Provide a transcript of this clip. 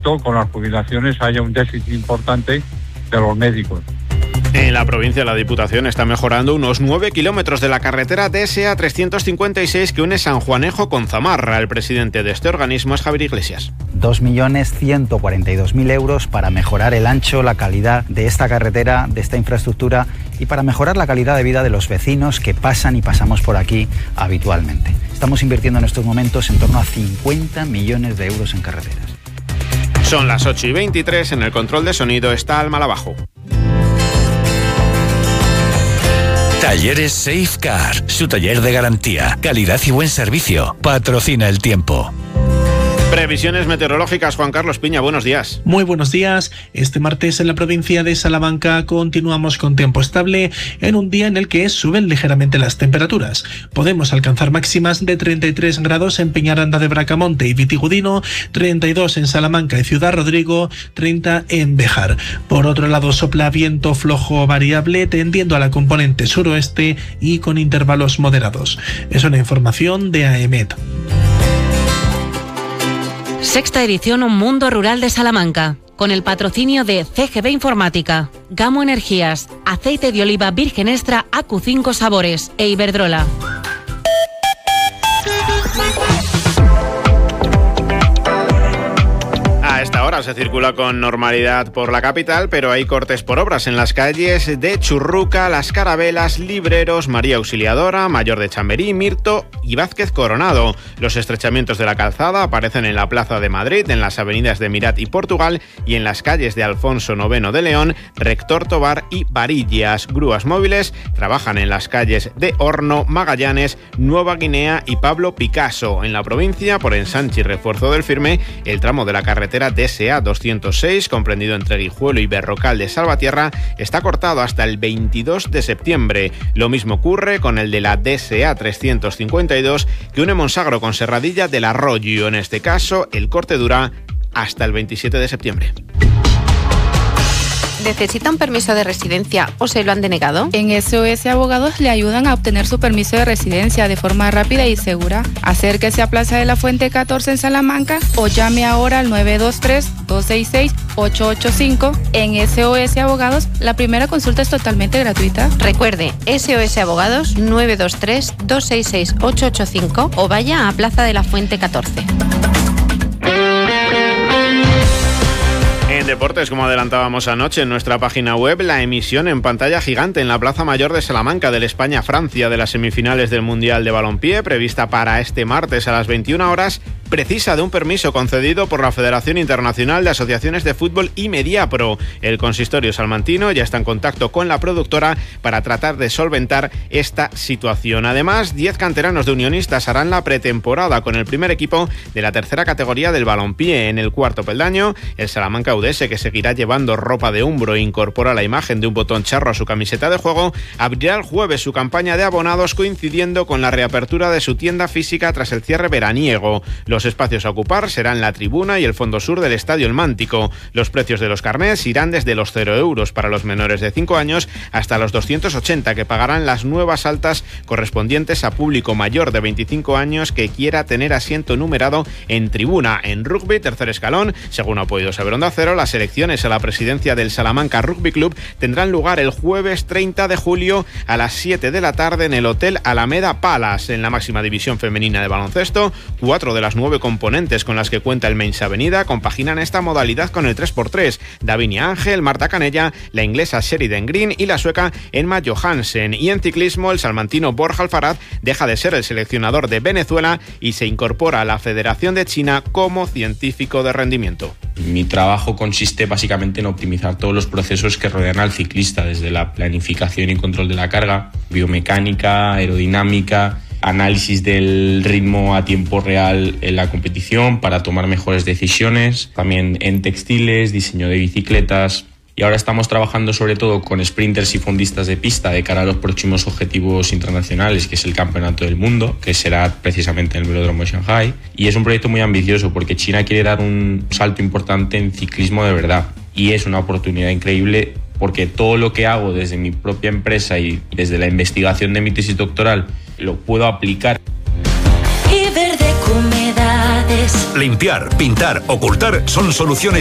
con las jubilaciones haya un déficit importante de los médicos. En la provincia, la Diputación está mejorando unos 9 kilómetros de la carretera DSA 356 que une San Juanejo con Zamarra. El presidente de este organismo es Javier Iglesias. 2.142.000 euros para mejorar el ancho, la calidad de esta carretera, de esta infraestructura y para mejorar la calidad de vida de los vecinos que pasan y pasamos por aquí habitualmente. Estamos invirtiendo en estos momentos en torno a 50 millones de euros en carreteras. Son las 8:23, en el control de sonido está Alma Labajo. Talleres Safecar, su taller de garantía, calidad y buen servicio. Patrocina el tiempo. Previsiones meteorológicas, Juan Carlos Piña, buenos días. Muy buenos días. Este martes en la provincia de Salamanca continuamos con tiempo estable en un día en el que suben ligeramente las temperaturas. Podemos alcanzar máximas de 33 grados en Peñaranda de Bracamonte y Vitigudino, 32 en Salamanca y Ciudad Rodrigo, 30 en Béjar. Por otro lado, sopla viento flojo variable tendiendo a la componente suroeste y con intervalos moderados. Es una información de AEMET. Sexta edición Un Mundo Rural de Salamanca, con el patrocinio de CGB Informática, Gamo Energías, Aceite de Oliva Virgen Extra AQ5 Sabores e Iberdrola. A esta hora se circula con normalidad por la capital, pero hay cortes por obras en las calles de Churruca, Las Carabelas, Libreros, María Auxiliadora, Mayor de Chamberí, Mirto y Vázquez Coronado. Los estrechamientos de la calzada aparecen en la Plaza de Madrid, en las avenidas de Mirat y Portugal y en las calles de Alfonso IX de León, Rector Tobar y Varillas. Grúas móviles trabajan en las calles de Horno, Magallanes, Nueva Guinea y Pablo Picasso. En la provincia, por ensanche y refuerzo del firme, el tramo de la carretera DSA 206, comprendido entre Guijuelo y Berrocal de Salvatierra, está cortado hasta el 22 de septiembre. Lo mismo ocurre con el de la DSA 352, que une Monsagro con Serradilla del Arroyo. En este caso, el corte dura hasta el 27 de septiembre. ¿Necesita un permiso de residencia o se lo han denegado? En SOS Abogados le ayudan a obtener su permiso de residencia de forma rápida y segura. Acérquese a Plaza de la Fuente 14 en Salamanca o llame ahora al 923-266-885. En SOS Abogados, la primera consulta es totalmente gratuita. Recuerde, SOS Abogados 923-266-885 o vaya a Plaza de la Fuente 14. En deportes, como adelantábamos anoche en nuestra página web, la emisión en pantalla gigante en la Plaza Mayor de Salamanca del España-Francia de las semifinales del Mundial de Balompié, prevista para este martes a las 21 horas, precisa de un permiso concedido por la Federación Internacional de Asociaciones de Fútbol y Mediapro. El consistorio salmantino ya está en contacto con la productora para tratar de solventar esta situación. Además, 10 canteranos de Unionistas harán la pretemporada con el primer equipo de la tercera categoría del balompié. En el cuarto peldaño, el Salamanca Udese, que seguirá llevando ropa de Umbro e incorpora la imagen de un botón charro a su camiseta de juego, abrirá el jueves su campaña de abonados coincidiendo con la reapertura de su tienda física tras el cierre veraniego. Los espacios a ocupar serán la tribuna y el fondo sur del Estadio El Mántico. Los precios de los carnés irán desde los 0 euros para los menores de 5 años hasta los 280 que pagarán las nuevas altas correspondientes a público mayor de 25 años que quiera tener asiento numerado en tribuna. En rugby, tercer escalón, según ha podido saber Onda Cero, las elecciones a la presidencia del Salamanca Rugby Club tendrán lugar el jueves 30 de julio a las 7 de la tarde en el Hotel Alameda Palace. En la máxima división femenina de baloncesto, 4 de las 9 componentes con las que cuenta el Men's Avenida compaginan esta modalidad con el 3x3. Davinia Ángel, Marta Canella, la inglesa Sheridan Green y la sueca Emma Johansen. Y en ciclismo, el salmantino Borja Alfaraz deja de ser el seleccionador de Venezuela y se incorpora a la Federación de China como científico de rendimiento. Mi trabajo consiste básicamente en optimizar todos los procesos que rodean al ciclista, desde la planificación y control de la carga, biomecánica, aerodinámica, análisis del ritmo a tiempo real en la competición para tomar mejores decisiones, también en textiles, diseño de bicicletas. Y ahora estamos trabajando sobre todo con sprinters y fondistas de pista de cara a los próximos objetivos internacionales, que es el Campeonato del Mundo, que será precisamente en el Velódromo de Shanghái. Y es un proyecto muy ambicioso porque China quiere dar un salto importante en ciclismo de verdad. Y es una oportunidad increíble porque todo lo que hago desde mi propia empresa y desde la investigación de mi tesis doctoral lo puedo aplicar. Y verde humedad haces. Limpiar, pintar, ocultar son soluciones